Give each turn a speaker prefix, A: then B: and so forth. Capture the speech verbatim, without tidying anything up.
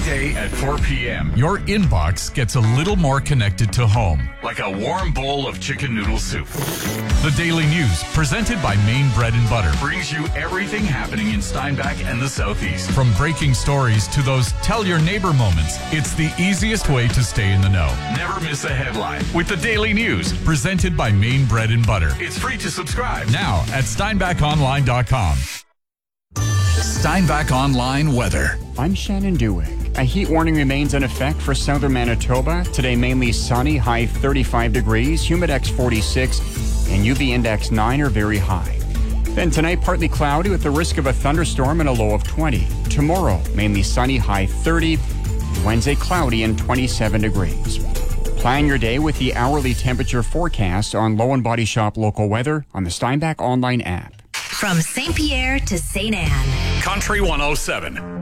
A: day at four p.m., your inbox gets a little more connected to home, like a warm bowl of chicken noodle soup. The Daily News, presented by Maine Bread and Butter, brings you everything happening in Steinbach and the Southeast. From breaking stories to those tell your neighbor moments, it's the easiest way to stay in the know. Never miss a headline with the Daily News, presented by Maine Bread and Butter. It's free to subscribe now at steinbach online dot com. Steinbach Online weather.
B: I'm Shannon Dewick. A heat warning remains in effect for southern Manitoba. Today mainly sunny, high thirty-five degrees, humidex forty-six, and U V index nine are very high. Then tonight partly cloudy with the risk of a thunderstorm and a low of twenty. Tomorrow mainly sunny, high thirty. Wednesday cloudy and twenty-seven degrees. Plan your day with the hourly temperature forecast on Low and Body Shop local weather on the Steinbach Online app.
C: From Saint Pierre to Saint Anne.
A: Country one oh seven.